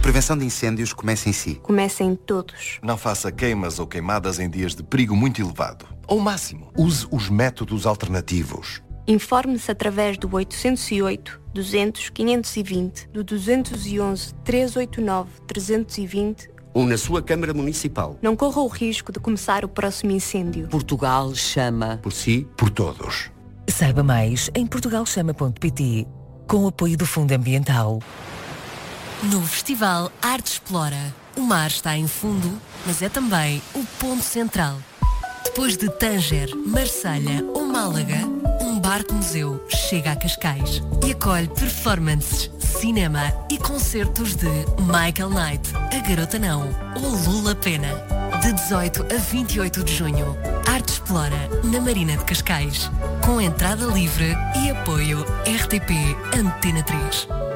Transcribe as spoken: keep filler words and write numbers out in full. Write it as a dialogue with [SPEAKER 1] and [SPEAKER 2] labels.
[SPEAKER 1] prevenção de incêndios começa em si.
[SPEAKER 2] Começa em todos.
[SPEAKER 3] Não faça queimas ou queimadas em dias de perigo muito elevado. Ou máximo.
[SPEAKER 4] Use os métodos alternativos.
[SPEAKER 2] Informe-se através do oitocentos e oito, duzentos, quinhentos e vinte, do duzentos e onze, trezentos e oitenta e nove, trezentos e vinte...
[SPEAKER 5] ou na sua Câmara Municipal.
[SPEAKER 2] Não corra o risco de começar o próximo incêndio.
[SPEAKER 5] Portugal chama por si,
[SPEAKER 4] por todos.
[SPEAKER 6] Saiba mais em portugal chama ponto pt, com o apoio do Fundo Ambiental.
[SPEAKER 7] No Festival Arte Explora, o mar está em fundo, mas é também o ponto central. Depois de Tanger, Marselha ou Málaga, um barco-museu chega a Cascais e acolhe performances, cinema e concertos de Michael Knight, A Garota Não ou Lula Pena. De dezoito a vinte e oito de junho, Arte Explora na Marina de Cascais, com entrada livre e apoio R T P Antena três.